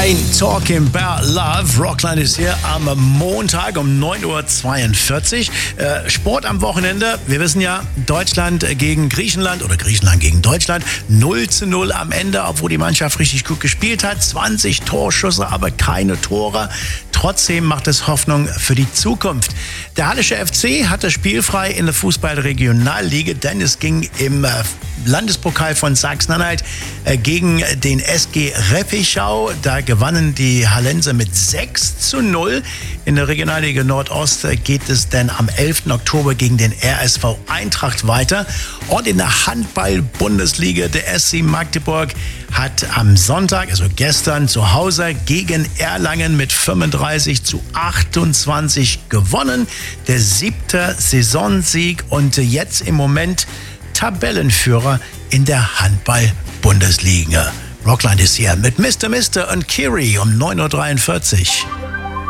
Ein Talking About Love. Rockland ist hier am Montag um 9:42 Uhr. Sport am Wochenende. Wir wissen ja, Deutschland gegen Griechenland oder Griechenland gegen Deutschland. 0:0 am Ende, obwohl die Mannschaft richtig gut gespielt hat. 20 Torschüsse, aber keine Tore. Trotzdem macht es Hoffnung für die Zukunft. Der Hallische FC hatte spielfrei in der Fußball-Regionalliga, denn es ging im Landespokal von Sachsen-Anhalt gegen den SG Reppichau. Da gewannen die Hallenser mit 6:0. In der Regionalliga Nordost geht es dann am 11. Oktober gegen den RSV Eintracht weiter. Und in der Handball-Bundesliga, der SC Magdeburg hat am Sonntag, also gestern, zu Hause gegen Erlangen mit 35:28 gewonnen. Der 7. Saisonsieg und jetzt im Moment Tabellenführer in der Handball-Bundesliga. Rockland ist hier mit Mr. und Kiri um 9:43 Uhr.